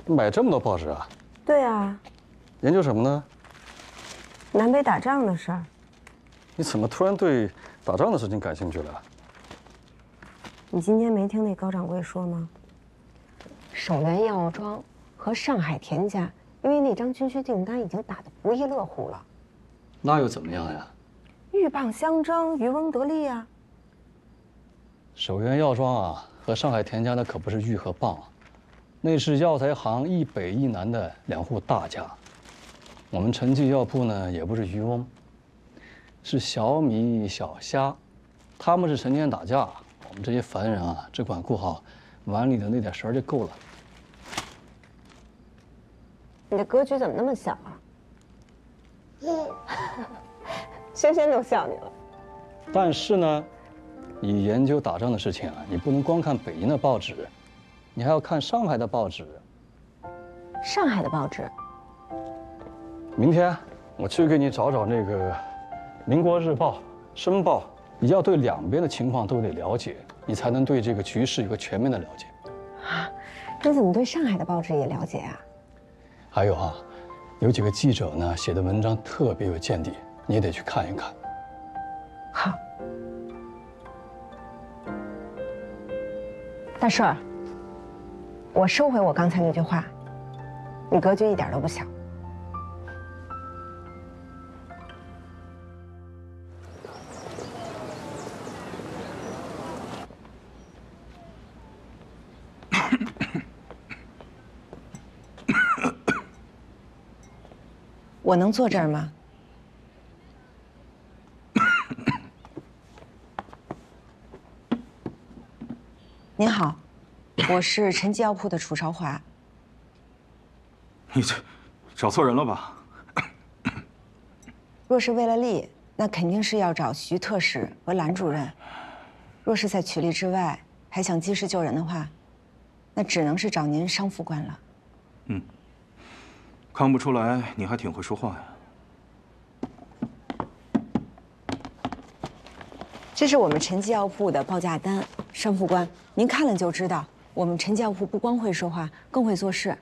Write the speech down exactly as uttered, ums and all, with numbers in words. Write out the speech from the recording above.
买这么多报纸啊？ 对啊， 研究什么呢？ 南北打仗的事儿。 你怎么突然对打仗的事情感兴趣了？ 你今天没听那高掌柜说吗？首元药妆和上海田家因为那张军需订单已经打得不亦乐乎了。 那又怎么样呀？ 鹬蚌相争，渔翁得利啊。 首元药妆啊，和上海田家那可不是鹬和蚌，那是药材行一北一南的两户大家。我们陈记药铺呢，也不是渔翁，是小米小虾，他们是成天打架，我们这些凡人啊，只管顾好碗里的那点食儿就够了。 你的格局怎么那么小啊？轩轩都笑你了。 但是呢，你研究打仗的事情啊，你不能光看北京的报纸，你还要看上海的报纸。 上海的报纸。 明天我去给你找找那个《民国日报》《申报》，你要对两边的情况都得了解，你才能对这个局势有个全面的了解。 啊，你怎么对上海的报纸也了解啊？ 还有啊，有几个记者呢写的文章特别有见地，你也得去看一看。 好。大顺儿，我收回我刚才那句话，你格局一点都不小。我能坐这儿吗？您好，我是陈记药铺的楚朝华。 你这找错人了吧？ 若是为了利，那肯定是要找徐特使和兰主任；若是在取利之外，还想济世救人的话，那只能是找您商副官了。 嗯，看不出来你还挺会说话呀。 这是我们陈记药铺的报价单，商副官，您看了就知道，我们陈记药铺不光会说话，更会做事。